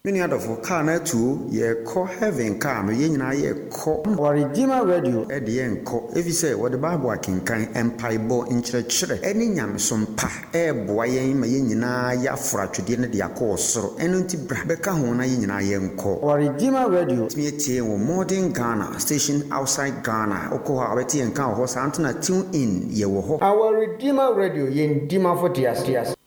Many other for car na too, ye call heaven car, no yen na ye call or Redeemer Radio at the end call. If you say what the Bible can kind empire bo in church, any yam some pa, boy, my yena ya fractured in the course, so enunti brabeka hona yena yen call. Or Redeemer Radio, me a modern Ghana station outside Ghana, Okoha, Betty and Cow horse Antona tune in ye wo. Our Redeemer Radio yen Dima for Tias.